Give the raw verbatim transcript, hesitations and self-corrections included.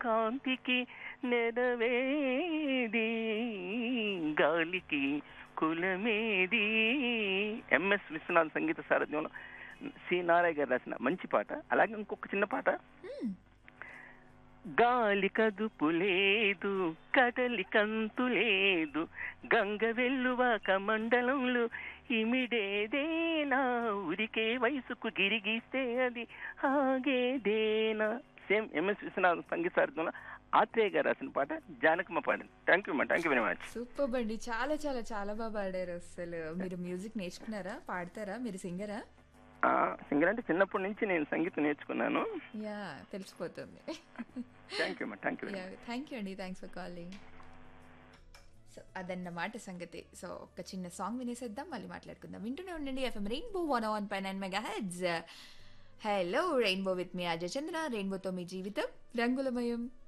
కాంతికి నెరవేది గాలికి కులమేది. ఎంఎస్ విశ్వనాథ్ సంగీత సారథ్యంలో సి నారాయణ గారు రాసిన మంచి పాట. అలాగే ఇంకొక చిన్న పాట. గాలి కదుపు లేదు, కదలి కంతు లేదు, గంగ వెల్లువ కమండలంలో ఇమిడేదేనా, ఉరికే వయసుకు గిరిగిస్తే అది ఆగేదేనా. సేమ్ ఎంఎస్ విశ్వనాథ్ సంగీత సారథ్యంలో ఆత్రేయ గారు రాసిన పాట, జానకమ్మ పాడింది. థ్యాంక్ యూ అమ్మా, thank you very much. Super అండి, చాలా చాలా చాలా బాగా పాడారు. అసలు మీరు మ్యూజిక్ నేర్చుకున్నారా, పాడతారా, మీరు సింగరా? సింగర్ అంటే చిన్నప్పటి నుంచి నేను సంగీతం నేర్చుకున్నాను. యా, తెలిసిపోతుంది. థ్యాంక్ యూ అమ్మా, థ్యాంక్ యూ. థ్యాంక్ యూ అండి, థ్యాంక్స్ ఫర్ కాలింగ్. సో అదన్నమాట సంగతి. సో ఒక చిన్న సాంగ్ వినేసేద్దాం, మళ్ళీ మాట్లాడుకుందాం. వింటూనే ఉండండి FM rainbow one one pi nine mega heads. Hello rainbow with me Ajay చంద్ర. రెయిన్బోతో మీ జీవితం రంగులమయం.